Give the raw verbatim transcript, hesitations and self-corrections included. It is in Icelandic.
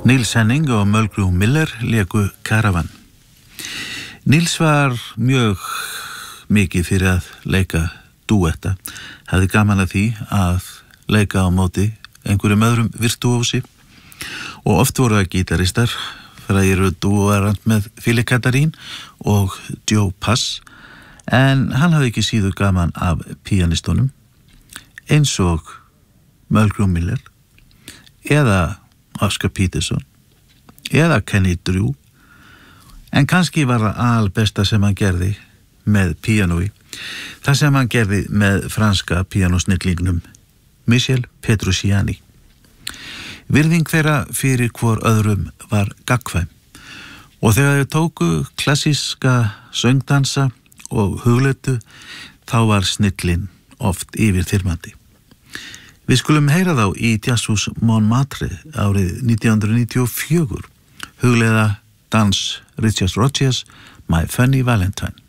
Niels Henning og Mulgrew Miller léku Caravan. Niels var mjög mikið fyrir að leika dúetta, hefði gaman að því að leika á móti einhverjum öðrum virtuósi og oft voru það gítaristar, Fray Rudd var með Philip Catherine og Joe Pass, en hann hafði ekki síður gaman af píanistunum eins og Mulgrew Miller eða Oscar Peterson eða Kenny Drew, en kannski var það albesta sem hann gerði með píanói, það sem hann gerði með franska píanósnillingnum Michel Petrucciani. Virðing þeirra fyrir hvor öðrum var gagnkvæm og þegar þau tóku klassíska söngdansa og hugleitu þá var snillin oft yfirþyrmandi. Við skulum heyra þá í Jazzhús Montmartre árið nítján hundruð níutíu og fjögur, hugleiða dans Richard Rodgers, My Funny Valentine.